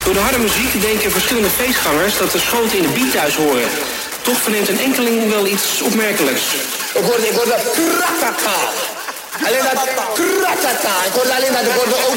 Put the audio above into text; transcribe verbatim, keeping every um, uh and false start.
Door de harde muziek denken verschillende feestgangers dat de schoten in de beat thuis horen. Toch verneemt een enkeling wel iets opmerkelijks. Ik hoorde, ik hoorde krakaka. Alleen dat krakaka. Ik hoorde alleen dat, ik hoorde ook